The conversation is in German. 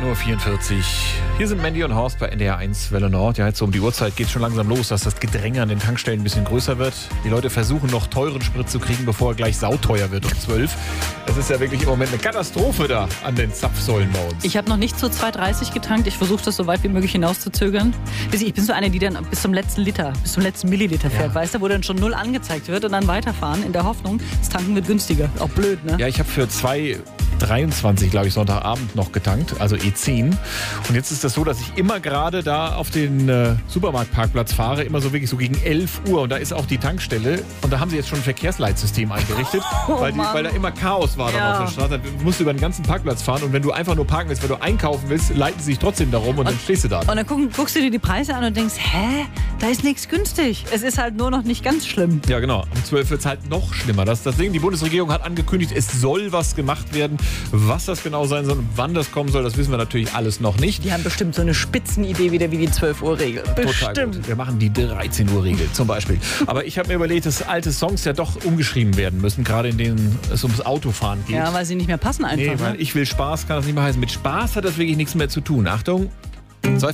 9.44 Uhr. Hier sind Mandy und Horst bei NDR 1 Welle Nord. Ja, jetzt so um die Uhrzeit geht es schon langsam los, dass das Gedränge an den Tankstellen ein bisschen größer wird. Die Leute versuchen noch teuren Sprit zu kriegen, bevor er gleich sauteuer wird um 12. Es ist ja wirklich im Moment eine Katastrophe da an den Zapfsäulen bei uns. Ich habe noch nicht zu 2,30 getankt. Ich versuche das so weit wie möglich hinauszuzögern. Ich bin so eine, die dann bis zum letzten Liter, bis zum letzten Milliliter fährt, weißt du, wo dann schon 0 angezeigt wird und dann weiterfahren in der Hoffnung, das Tanken wird günstiger. Auch blöd, ne? Ja, ich habe für 2,23, glaube ich, Sonntagabend noch getankt, also E10. Und jetzt ist das so, dass ich immer gerade da auf den Supermarktparkplatz fahre, immer so wirklich so gegen 11 Uhr. Und da ist auch die Tankstelle. Und da haben sie jetzt schon ein Verkehrsleitsystem eingerichtet, weil da immer Chaos war dann auf der Straße. Du musst über den ganzen Parkplatz fahren. Und wenn du einfach nur parken willst, wenn du einkaufen willst, leiten sie sich trotzdem darum und dann stehst du da. Und dann guckst du dir die Preise an und denkst, hä, da ist nichts günstig. Es ist halt nur noch nicht ganz schlimm. Ja, genau. Um 12 wird es halt noch schlimmer. Deswegen, die Bundesregierung hat angekündigt, es soll was gemacht werden. Was das genau sein soll und wann das kommen soll, das wissen wir natürlich alles noch nicht. Die haben bestimmt so eine Spitzenidee wieder wie die 12-Uhr-Regel. Total gut. Wir machen die 13-Uhr-Regel zum Beispiel. Aber ich habe mir überlegt, dass alte Songs ja doch umgeschrieben werden müssen, gerade in denen es ums Autofahren geht. Ja, weil sie nicht mehr passen einfach. Nee, weil ich will Spaß, kann das nicht mehr heißen. Mit Spaß hat das wirklich nichts mehr zu tun. Achtung.